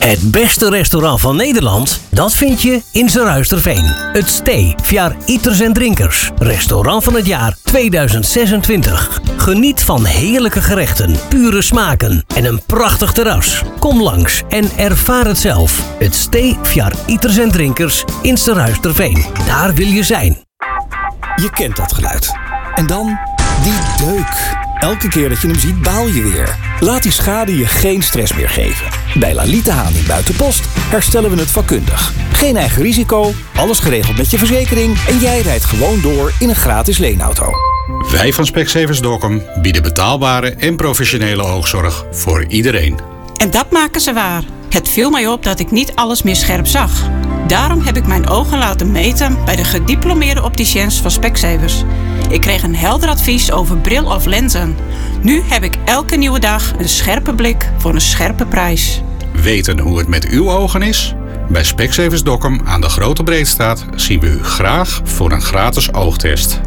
Het beste restaurant van Nederland, dat vind je in Zeeruisterveen. Het Stee via Eaters en Drinkers. Restaurant van het jaar 2026. Geniet van heerlijke gerechten, pure smaken en een prachtig terras. Kom langs en ervaar het zelf. Het Stee via Eaters en Drinkers in Zeeruisterveen. Daar wil je zijn. Je kent dat geluid. En dan die deuk. Elke keer dat je hem ziet, baal je weer. Laat die schade je geen stress meer geven. Bij Lalita Haan in Buitenpost herstellen we het vakkundig. Geen eigen risico, alles geregeld met je verzekering en jij rijdt gewoon door in een gratis leenauto. Wij van Specsavers Dokkum bieden betaalbare en professionele oogzorg voor iedereen. En dat maken ze waar. Het viel mij op dat ik niet alles meer scherp zag. Daarom heb ik mijn ogen laten meten bij de gediplomeerde opticiens van Specsavers. Ik kreeg een helder advies over bril of lenzen. Nu heb ik elke nieuwe dag een scherpe blik voor een scherpe prijs. Weten hoe het met uw ogen is? Bij Specsavers Dokkum aan de Grote Breedstraat zien we u graag voor een gratis oogtest.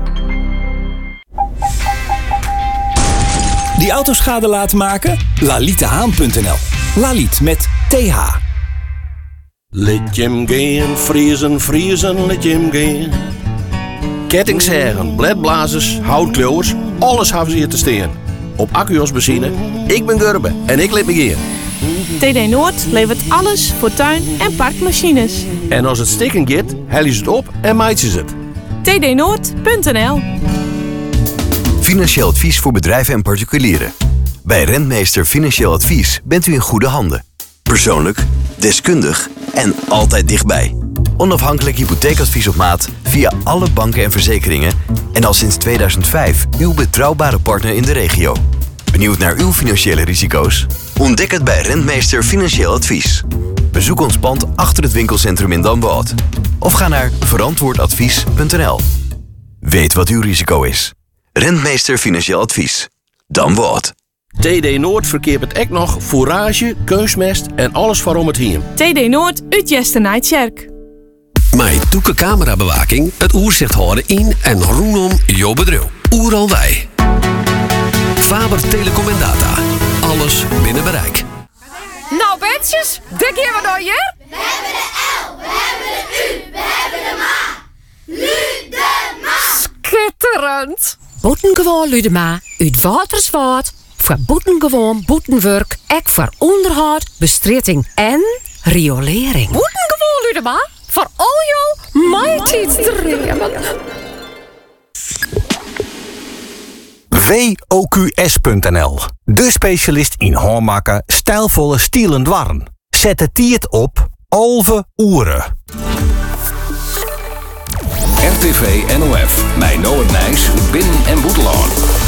Die autoschade laten maken? Lalitahaan.nl. Laliet met TH. Let je hem gaan, vriezen, vriezen, let je hem gaan. Kettingsheren, bledblazers, houtkleuwers, alles hebben ze hier te staan. Op Accuos benzine, ik ben Gurbe en ik let me gaan. TD Noord levert alles voor tuin- en parkmachines. En als het stikken gaat, hellen ze het op en maaien ze het. tdnoord.nl. Financieel advies voor bedrijven en particulieren. Bij Rentmeester Financieel Advies bent u in goede handen. Persoonlijk, deskundig en altijd dichtbij. Onafhankelijk hypotheekadvies op maat via alle banken en verzekeringen. En al sinds 2005 uw betrouwbare partner in de regio. Benieuwd naar uw financiële risico's? Ontdek het bij Rentmeester Financieel Advies. Bezoek ons pand achter het winkelcentrum in Damboord. Of ga naar verantwoordadvies.nl. Weet wat uw risico is. Rentmeester Financieel Advies. Damboord. TD Noord verkeert het ook nog fourage, keusmest en alles waarom het hier. TD Noord uit Jesternijdkerk. Met Doeke camerabewaking het oerzicht houden in en rondom jouw bedrijf. Oeral wij. Faber Telecom en Data. Alles binnen bereik. Nou betjes, dik hier wat door je? We hebben de L, we hebben de U, we hebben de MA. Ludema. Schitterend. Boetengewoon Ludema, uit Waterswaard. Voor boetengewoon boetenwerk, ek voor onderhoud, bestritting en riolering. Boetengewoon Ludema, voor al jouw mighty dreamen. WOQS.nl. De specialist in hoormaken, stijlvolle stielen dwarren. Zet het tiert op Alve Oeren. RTV NOF, mijn Noord Nijs, Binnen- en Boetelaan.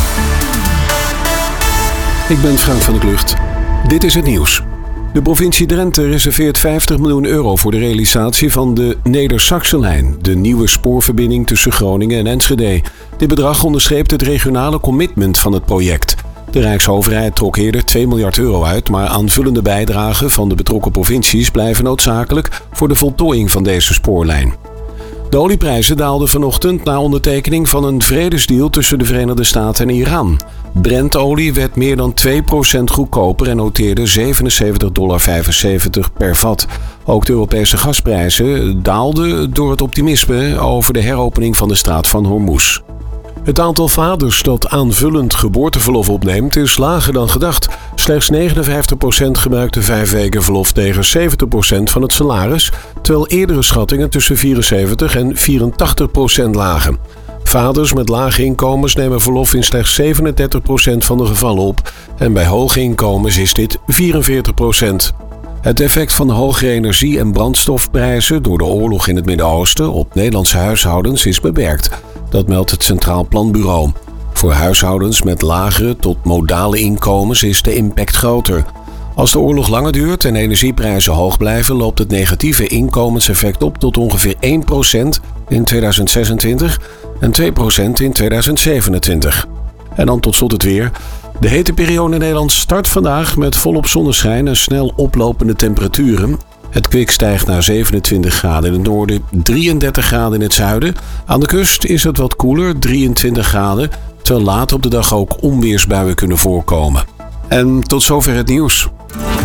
Ik ben Frank van der Klucht. Dit is het nieuws. De provincie Drenthe reserveert 50 miljoen euro voor de realisatie van de Neder-Saxenlijn, de nieuwe spoorverbinding tussen Groningen en Enschede. Dit bedrag onderstreept het regionale commitment van het project. De Rijksoverheid trok eerder 2 miljard euro uit, maar aanvullende bijdragen van de betrokken provincies blijven noodzakelijk voor de voltooiing van deze spoorlijn. De olieprijzen daalden vanochtend na ondertekening van een vredesdeal tussen de Verenigde Staten en Iran. Brent-olie werd meer dan 2% goedkoper en noteerde $77,75 per vat. Ook de Europese gasprijzen daalden door het optimisme over de heropening van de straat van Hormuz. Het aantal vaders dat aanvullend geboorteverlof opneemt is lager dan gedacht. Slechts 59% gebruikte 5 weken verlof tegen 70% van het salaris, terwijl eerdere schattingen tussen 74% en 84% lagen. Vaders met lage inkomens nemen verlof in slechts 37% van de gevallen op en bij hoge inkomens is dit 44%. Het effect van de hogere energie- en brandstofprijzen door de oorlog in het Midden-Oosten op Nederlandse huishoudens is beperkt. Dat meldt het Centraal Planbureau. Voor huishoudens met lagere tot modale inkomens is de impact groter. Als de oorlog langer duurt en energieprijzen hoog blijven, loopt het negatieve inkomenseffect op tot ongeveer 1% in 2026 en 2% in 2027. En dan tot slot het weer. De hete periode in Nederland start vandaag met volop zonneschijn en snel oplopende temperaturen. Het kwik stijgt naar 27 graden in het noorden, 33 graden in het zuiden. Aan de kust is het wat koeler, 23 graden, terwijl later op de dag ook onweersbuien kunnen voorkomen. En tot zover het nieuws.